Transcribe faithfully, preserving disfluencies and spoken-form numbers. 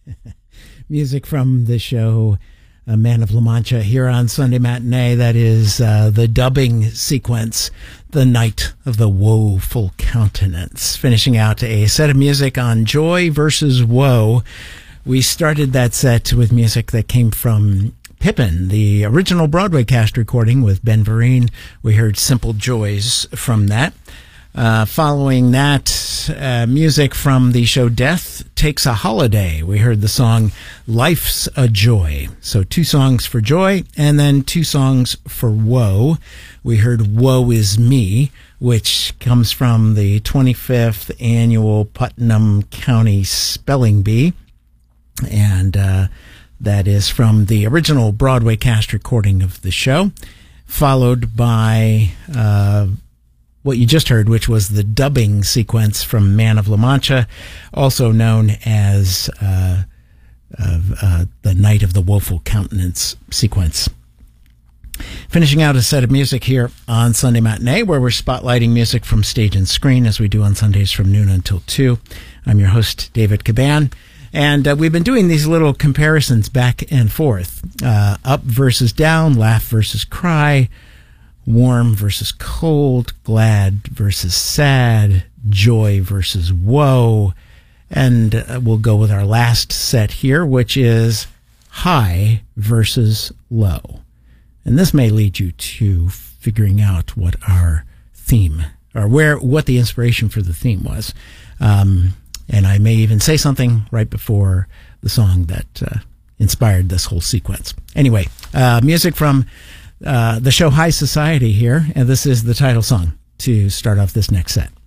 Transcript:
Music from the show uh, Man of La Mancha here on Sunday Matinee. That is uh, the dubbing sequence, The Night of the Woeful Countenance. Finishing out a set of music on Joy versus Woe. We started that set with music that came from Pippin, the original Broadway cast recording with Ben Vereen. We heard Simple Joys from that. Uh, following that, uh, music from the show Death Takes a Holiday. We heard the song Life's a Joy. So two songs for joy and then two songs for woe. We heard Woe Is Me, which comes from the twenty-fifth annual Putnam County Spelling Bee. And uh, that is from the original Broadway cast recording of the show, followed by uh what you just heard, which was the dubbing sequence from Man of La Mancha, also known as uh, uh, uh, the Night of the Woeful Countenance sequence. Finishing out a set of music here on Sunday Matinee, where we're spotlighting music from stage and screen, as we do on Sundays from noon until two. I'm your host, David Caban. And uh, we've been doing these little comparisons back and forth. Uh, up versus down, laugh versus cry, warm versus cold, glad versus sad, joy versus woe. And uh, we'll go with our last set here, which is high versus low. And this may lead you to figuring out what our theme, or where, what the inspiration for the theme was. Um, and I may even say something right before the song that uh, inspired this whole sequence. Anyway, uh, music from Uh, the show High Society here, and this is the title song to start off this next set.